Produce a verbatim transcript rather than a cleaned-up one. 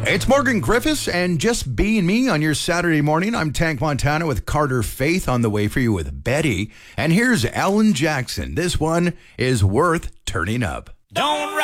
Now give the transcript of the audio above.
It's Morgan Griffiths and Just Being Me on your Saturday morning. I'm Tank Montana with Carter Faith on the way for you with Betty. And here's Alan Jackson. This one is worth turning up. Don't